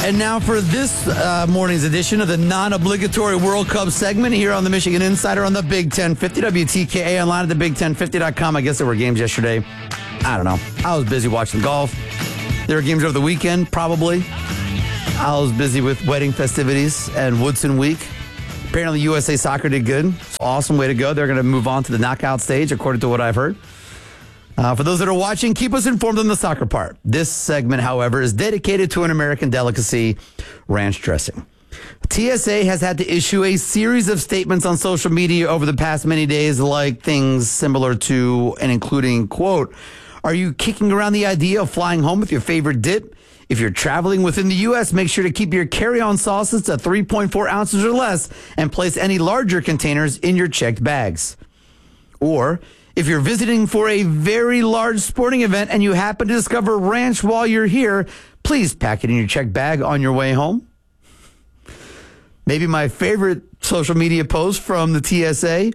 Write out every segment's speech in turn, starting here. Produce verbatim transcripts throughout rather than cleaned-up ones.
And now for this uh, morning's edition of the non-obligatory World Cup segment here on the Michigan Insider on the Big ten fifty, W T K A online at the big ten fifty dot com. I guess there were games yesterday. I don't know. I was busy watching golf. There were games over the weekend, probably. I was busy with wedding festivities and Woodson Week. Apparently U S A Soccer did good. Awesome way to go. They're going to move on to the knockout stage, according to what I've heard. Uh, for those that are watching, keep us informed on the soccer part. This segment, however, is dedicated to an American delicacy, ranch dressing. T S A has had to issue a series of statements on social media over the past many days, like things similar to and including, quote, are you kicking around the idea of flying home with your favorite dip? If you're traveling within the U S, make sure to keep your carry-on sauces to three point four ounces or less and place any larger containers in your checked bags. Or, if you're visiting for a very large sporting event and you happen to discover ranch while you're here, please pack it in your checked bag on your way home. Maybe my favorite social media post from the T S A.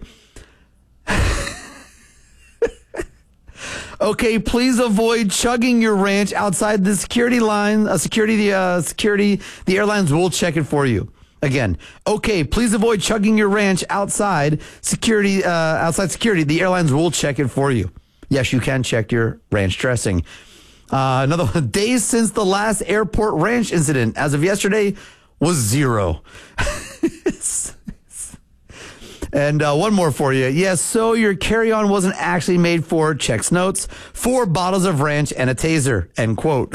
Okay, please avoid chugging your ranch outside the security line. Uh, security, uh, security, the airlines will check it for you. Again, okay, please avoid chugging your ranch outside security. Uh, outside security, the airlines will check it for you. Yes, you can check your ranch dressing. Uh, another one. Days since the last airport ranch incident, as of yesterday, was zero. And uh, one more for you. Yes, so your carry-on wasn't actually made for checks notes, four bottles of ranch and a taser, end quote.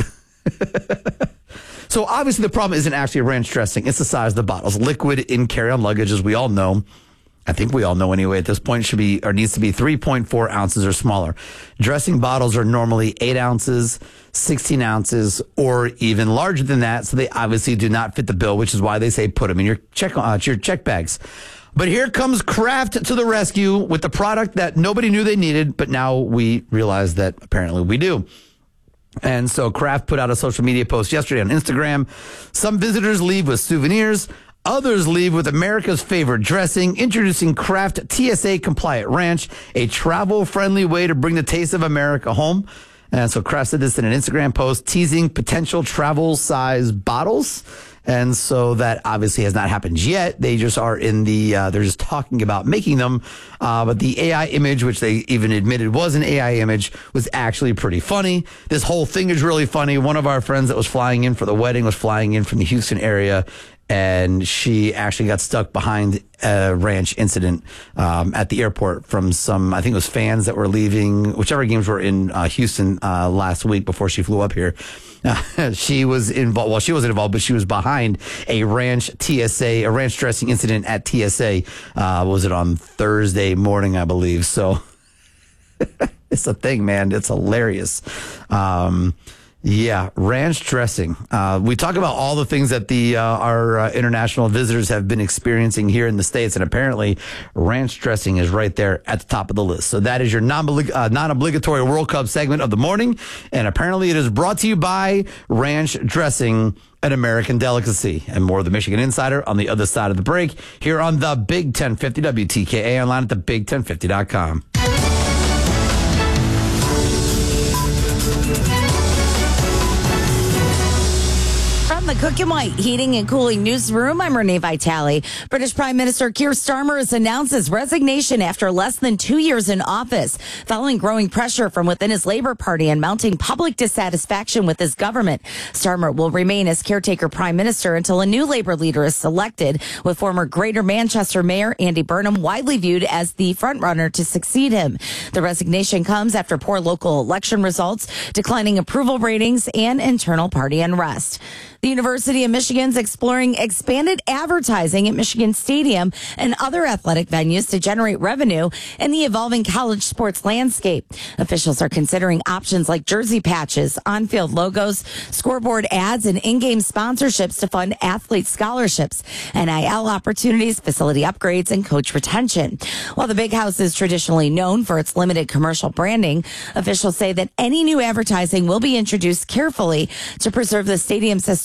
So obviously the problem isn't actually ranch dressing. It's the size of the bottles. Liquid in carry-on luggage, as we all know. I think we all know anyway at this point, should be or needs to be three point four ounces or smaller. Dressing bottles are normally eight ounces, sixteen ounces, or even larger than that. So they obviously do not fit the bill, which is why they say put them in your check, uh, your check bags. But here comes Kraft to the rescue with the product that nobody knew they needed, but now we realize that apparently we do. And so Kraft put out a social media post yesterday on Instagram. Some visitors leave with souvenirs. Others leave with America's favorite dressing. Introducing Kraft T S A Compliant Ranch, a travel-friendly way to bring the taste of America home. And so Kraft said this in an Instagram post, teasing potential travel-size bottles. And so that obviously has not happened yet. They just are in the, uh, they're just talking about making them. Uh, but the A I image, which they even admitted was an A I image, was actually pretty funny. This whole thing is really funny. One of our friends that was flying in for the wedding was flying in from the Houston area. And she actually got stuck behind a ranch incident um, at the airport from some, I think it was fans that were leaving, whichever games were in uh, Houston uh, last week before she flew up here. Uh, she was involved, well, she wasn't involved, but she was behind a ranch T S A, a ranch dressing incident at T S A. Uh, was it on Thursday morning, I believe? So it's a thing, man. It's hilarious. Um, Yeah, ranch dressing. Uh, we talk about all the things that the uh, our uh, international visitors have been experiencing here in the States, and apparently ranch dressing is right there at the top of the list. So that is your non uh, non-obligatory World Cup segment of the morning, and apparently it is brought to you by Ranch Dressing, an American delicacy. And more of the Michigan Insider on the other side of the break here on the Big ten fifty, W T K A online at the big ten fifty dot com. The Cook and White Heating and Cooling Newsroom. I'm Renee Vitale. British Prime Minister Keir Starmer has announced his resignation after less than two years in office, following growing pressure from within his Labour Party and mounting public dissatisfaction with his government. Starmer will remain as caretaker Prime Minister until a new Labour leader is selected, with former Greater Manchester Mayor Andy Burnham widely viewed as the frontrunner to succeed him. The resignation comes after poor local election results, declining approval ratings, and internal party unrest. The University of Michigan's exploring expanded advertising at Michigan Stadium and other athletic venues to generate revenue in the evolving college sports landscape. Officials are considering options like jersey patches, on-field logos, scoreboard ads, and in-game sponsorships to fund athlete scholarships, N I L opportunities, facility upgrades, and coach retention. While the Big House is traditionally known for its limited commercial branding, officials say that any new advertising will be introduced carefully to preserve the stadium's historical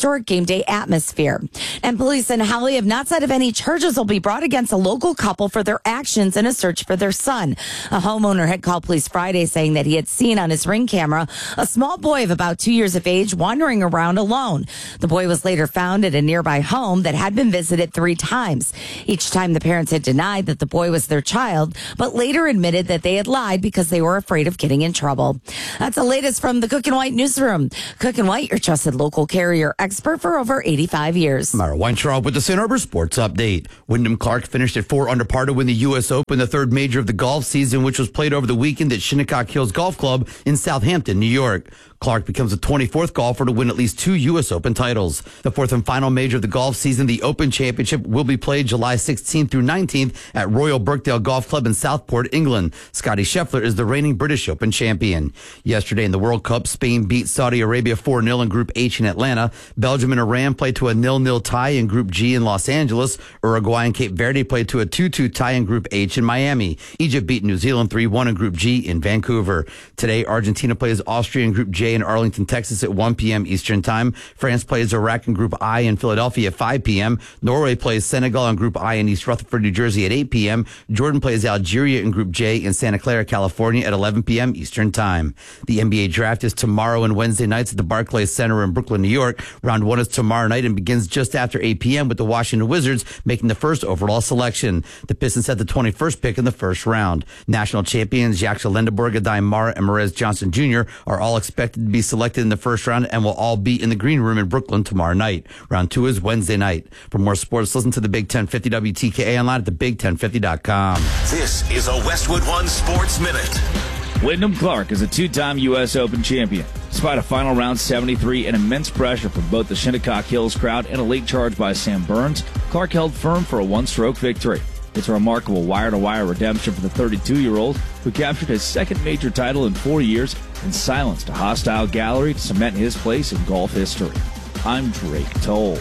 historic game day atmosphere. And police in Holly have not said if any charges will be brought against a local couple for their actions in a search for their son. A homeowner had called police Friday saying that he had seen on his Ring camera a small boy of about two years of age wandering around alone. The boy was later found at a nearby home that had been visited three times. Each time the parents had denied that the boy was their child, but later admitted that they had lied because they were afraid of getting in trouble. That's the latest from the Cook and White newsroom. Cook and White, your trusted local carrier expert for over eighty-five years. Myra Weintraub with the Saint Arbor Sports Update. Wyndham Clark finished at four under par to win the U S Open, the third major of the golf season, which was played over the weekend at Shinnecock Hills Golf Club in Southampton, New York. Clark becomes the twenty-fourth golfer to win at least two U S Open titles. The fourth and final major of the golf season, the Open Championship, will be played July sixteenth through nineteenth at Royal Birkdale Golf Club in Southport, England. Scotty Scheffler is the reigning British Open champion. Yesterday in the World Cup, Spain beat Saudi Arabia four nil in Group H in Atlanta. Belgium and Iran played to a nil nil tie in Group G in Los Angeles. Uruguay and Cape Verde played to a two two tie in Group H in Miami. Egypt beat New Zealand three one in Group G in Vancouver. Today, Argentina plays Austria in Group J in Arlington, Texas at one p.m. Eastern Time. France plays Iraq in Group I in Philadelphia at five p.m. Norway plays Senegal in Group I in East Rutherford, New Jersey at eight p.m. Jordan plays Algeria in Group J in Santa Clara, California at eleven p.m. Eastern Time. The N B A draft is tomorrow and Wednesday nights at the Barclays Center in Brooklyn, New York. Round one is tomorrow night and begins just after eight p.m. with the Washington Wizards making the first overall selection. The Pistons had the twenty-first pick in the first round. National champions Jackson Lendeborg, Adai Mara, and Merez Johnson Junior are all expected to be selected in the first round and will all be in the green room in Brooklyn tomorrow night. Round two is Wednesday night. For more sports, listen to the Big ten fifty W T K A online at the big ten fifty dot com. This is a Westwood One Sports Minute. Wyndham Clark is a two-time U S Open champion. Despite a final round seventy-three and immense pressure from both the Shinnecock Hills crowd and a late charge by Sam Burns, Clark held firm for a one-stroke victory. It's a remarkable wire-to-wire redemption for the thirty-two-year-old who captured his second major title in four years and silenced a hostile gallery to cement his place in golf history. I'm Drake Toll.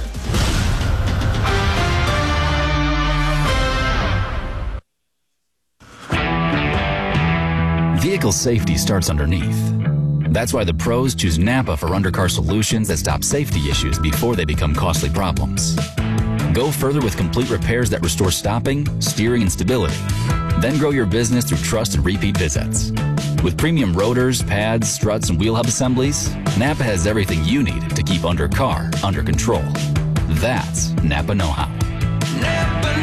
Vehicle safety starts underneath. That's why the pros choose Napa for undercar solutions that stop safety issues before they become costly problems. Go further with complete repairs that restore stopping, steering, and stability. Then grow your business through trust and repeat visits. With premium rotors, pads, struts, and wheel hub assemblies, Napa has everything you need to keep undercar under control. That's Napa know-how. Napa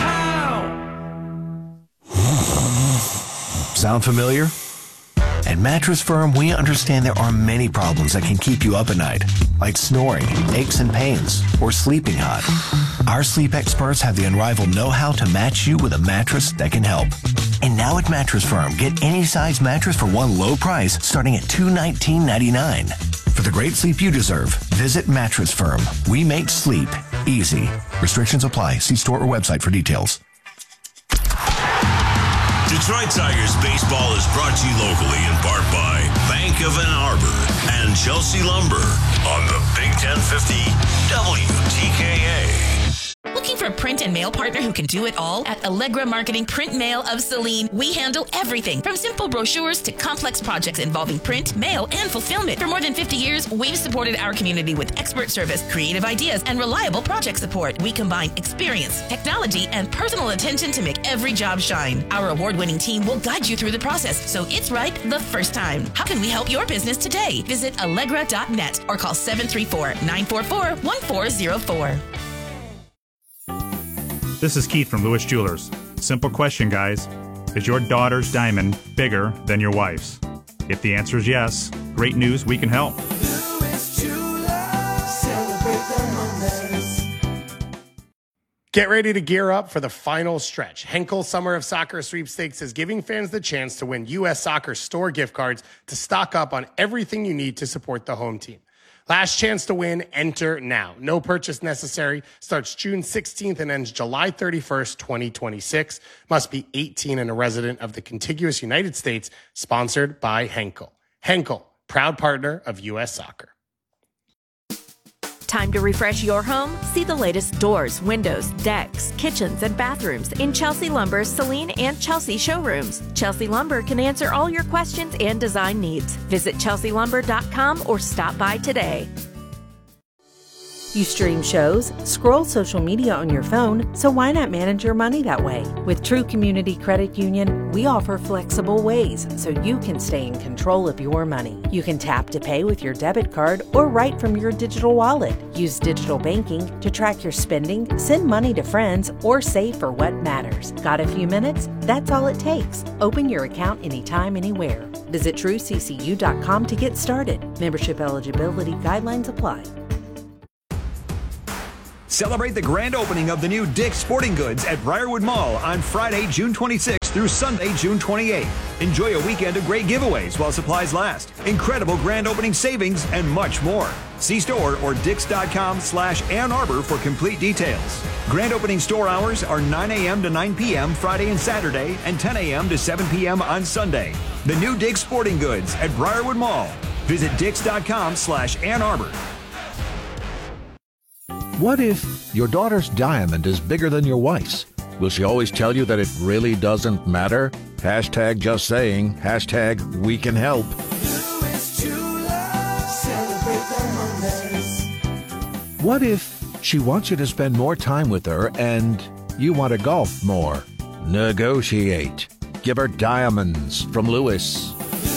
know-how. Sound familiar? At Mattress Firm, we understand there are many problems that can keep you up at night, like snoring, aches and pains, or sleeping hot. Our sleep experts have the unrivaled know-how to match you with a mattress that can help. And now at Mattress Firm, get any size mattress for one low price starting at two hundred nineteen dollars and ninety-nine cents. For the great sleep you deserve, visit Mattress Firm. We make sleep easy. Restrictions apply. See store or website for details. Detroit Tigers baseball is brought to you locally in part by Bank of Ann Arbor and Chelsea Lumber on the Big ten fifty W T K A. Looking for a print and mail partner who can do it all? At Allegra Marketing Print Mail of Saline, we handle everything from simple brochures to complex projects involving print, mail, and fulfillment. For more than fifty years, we've supported our community with expert service, creative ideas, and reliable project support. We combine experience, technology, and personal attention to make every job shine. Our award-winning team will guide you through the process, so it's right the first time. How can we help your business today? Visit allegra dot net or call seven three four, nine four four, one four zero four. This is Keith from Lewis Jewelers. Simple question, guys. Is your daughter's diamond bigger than your wife's? If the answer is yes, great news, we can help. Lewis Jewelers, celebrate the moments. Get ready to gear up for the final stretch. Henkel Summer of Soccer Sweepstakes is giving fans the chance to win U S Soccer store gift cards to stock up on everything you need to support the home team. Last chance to win, enter now. No purchase necessary. Starts June sixteenth and ends July thirty-first, twenty twenty-six. Must be eighteen and a resident of the contiguous United States. Sponsored by Henkel. Henkel, proud partner of U S Soccer. Time to refresh your home? See the latest doors, windows, decks, kitchens, and bathrooms in Chelsea Lumber's Saline and Chelsea showrooms. Chelsea Lumber can answer all your questions and design needs. Visit chelsea lumber dot com or stop by today. You stream shows, scroll social media on your phone, so why not manage your money that way? With True Community Credit Union, we offer flexible ways so you can stay in control of your money. You can tap to pay with your debit card or write from your digital wallet. Use digital banking to track your spending, send money to friends, or save for what matters. Got a few minutes? That's all it takes. Open your account anytime, anywhere. Visit true c c u dot com to get started. Membership eligibility guidelines apply. Celebrate the grand opening of the new Dick's Sporting Goods at Briarwood Mall on Friday, June twenty-sixth through Sunday, June twenty-eighth. Enjoy a weekend of great giveaways while supplies last, incredible grand opening savings, and much more. See store or dicks.com slash Ann Arbor for complete details. Grand opening store hours are nine a.m. to nine p.m. Friday and Saturday and ten a.m. to seven p.m. on Sunday. The new Dick's Sporting Goods at Briarwood Mall. Visit dicks.com slash Ann Arbor. What if your daughter's diamond is bigger than your wife's? Will she always tell you that it really doesn't matter? Hashtag just saying. Hashtag we can help. What if she wants you to spend more time with her and you want to golf more? Negotiate. Give her diamonds from Lewis.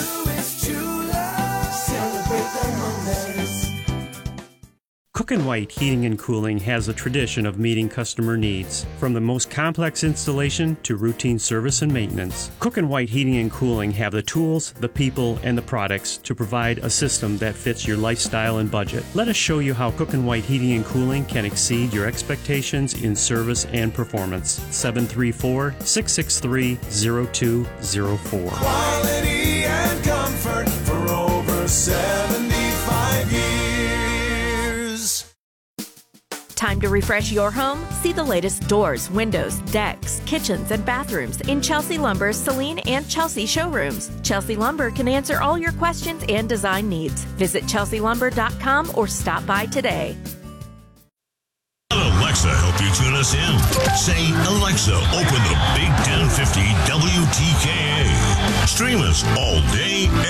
Cook and White Heating and Cooling has a tradition of meeting customer needs. From the most complex installation to routine service and maintenance, Cook and White Heating and Cooling have the tools, the people, and the products to provide a system that fits your lifestyle and budget. Let us show you how Cook and White Heating and Cooling can exceed your expectations in service and performance. seven three four, six six three, zero two zero four. Quality and comfort for over seventy-five years. Time to refresh your home? See the latest doors, windows, decks, kitchens, and bathrooms in Chelsea Lumber's Celine and Chelsea showrooms. Chelsea Lumber can answer all your questions and design needs. Visit chelsea lumber dot com or stop by today. Let Alexa help you tune us in. Say, Alexa, open the Big ten fifty W T K A. Stream us all day,